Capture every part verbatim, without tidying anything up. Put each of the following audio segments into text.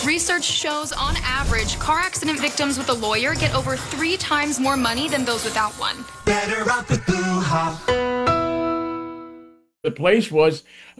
Research shows, on average, car accident victims with a lawyer get over three times more money than those without one. Better off with Blue Hawk. The place was,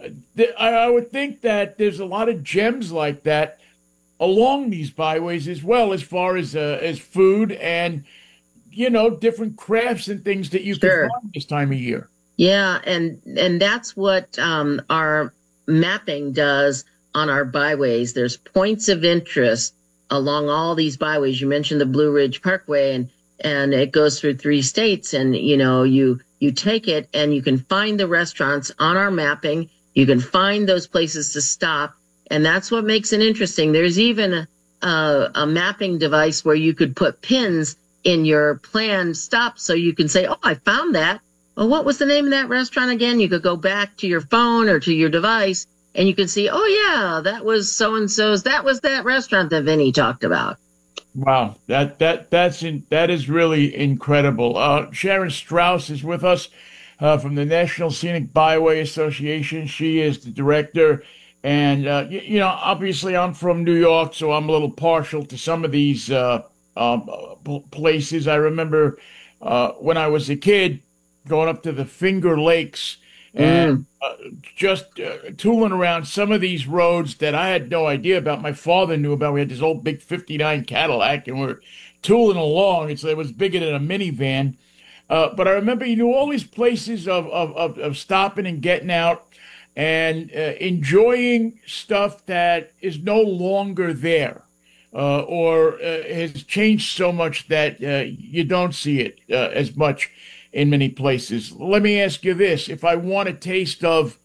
I would think that there's a lot of gems like that along these byways as well, as far as uh, as food and, you know, different crafts and things that you Sure. can find this time of year. Yeah, and and that's what um, our mapping does on our byways. There's points of interest along all these byways. You mentioned the Blue Ridge Parkway, and and it goes through three states. And you know, you you take it, and you can find the restaurants on our mapping. You can find those places to stop, and that's what makes it interesting. There's even a, a, a mapping device where you could put pins in your planned stop, so you can say, "Oh, I found that." Well, what was the name of that restaurant again? You could go back to your phone or to your device, and you can see, oh, yeah, that was so-and-so's. That was that restaurant that Vinny talked about. Wow, that that that's in, that is really incredible. Uh, Sharon Strauss is with us uh, from the National Scenic Byway Association. She is the director. And, uh, you, you know, obviously I'm from New York, so I'm a little partial to some of these uh, um, places. I remember uh, when I was a kid, going up to the Finger Lakes and Mm. uh, just uh, tooling around some of these roads that I had no idea about. My father knew about. We had this old big fifty-nine Cadillac, and we're tooling along. It's, it was bigger than a minivan. Uh, but I remember you knew all these places of, of, of, of stopping and getting out and uh, enjoying stuff that is no longer there. Uh, or uh, has changed so much that uh, you don't see it uh, as much in many places. Let me ask you this. If I want a taste of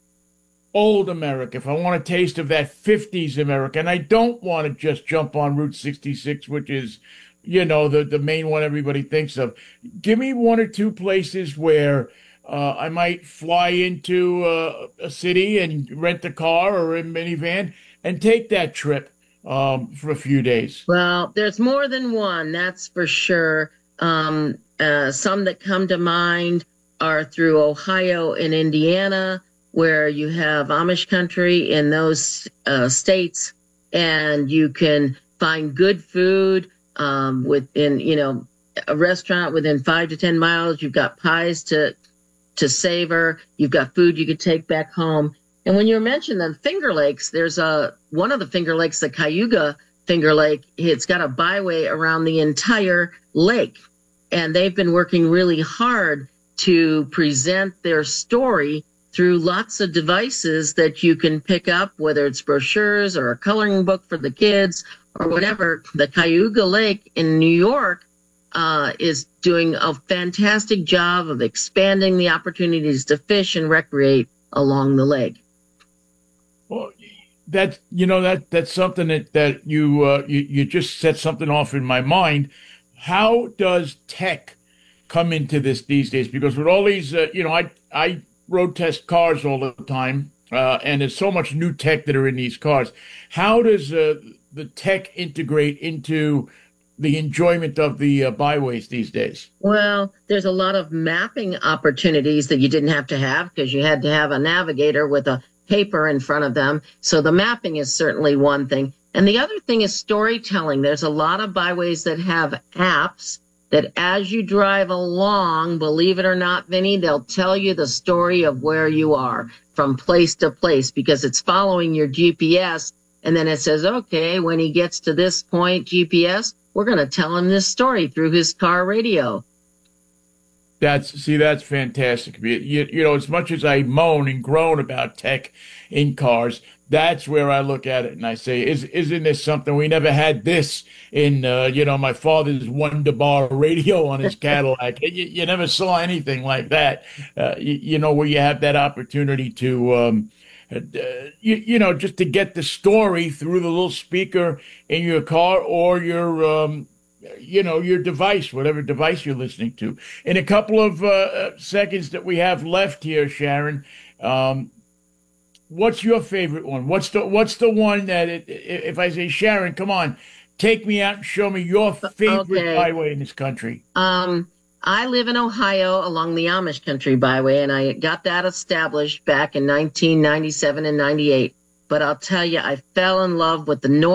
old America, if I want a taste of that fifties America, and I don't want to just jump on Route sixty-six, which is, you know, the, the main one everybody thinks of, give me one or two places where uh, I might fly into uh, a city and rent a car or a minivan and take that trip um, for a few days. Well, there's more than one, that's for sure. Um, uh, some that come to mind are through Ohio and Indiana, where you have Amish country in those uh, states, and you can find good food um, within, you know, a restaurant within five to ten miles. You've got pies to to savor. You've got food you could take back home. And when you mentioned the Finger Lakes, there's a one of the Finger Lakes, the Cayuga Finger Lake. It's got a byway around the entire lake. And they've been working really hard to present their story through lots of devices that you can pick up, whether it's brochures or a coloring book for the kids or whatever. The Cayuga Lake in New York uh, is doing a fantastic job of expanding the opportunities to fish and recreate along the lake. Well, that you know that that's something that that you uh, you you just set something off in my mind. How does tech come into this these days? Because with all these, uh, you know, I I road test cars all the time, uh, and there's so much new tech that are in these cars. How does uh, the tech integrate into the enjoyment of the uh, byways these days? Well, there's a lot of mapping opportunities that you didn't have to have because you had to have a navigator with a paper in front of them. So the mapping is certainly one thing. And the other thing is storytelling. There's a lot of byways that have apps that as you drive along, believe it or not, Vinny, they'll tell you the story of where you are from place to place because it's following your G P S. And then it says, okay, when he gets to this point, G P S, we're going to tell him this story through his car radio. That's see, that's fantastic. You, you know, as much as I moan and groan about tech in cars, that's where I look at it and I say, is, isn't this something? We never had this in, uh, you know, my father's Wonder Bar radio on his Cadillac. you, you never saw anything like that, uh, you, you know, where you have that opportunity to, um, uh, you, you know, just to get the story through the little speaker in your car or your, um, you know, your device, whatever device you're listening to. In a couple of uh, seconds that we have left here, Sharon, um, what's your favorite one? What's the what's the one that it, if I say, Sharon, come on, take me out and show me your favorite Okay. byway in this country? Um, I live in Ohio along the Amish Country Byway, and I got that established back in nineteen ninety-seven and ninety-eight. But I'll tell you, I fell in love with the North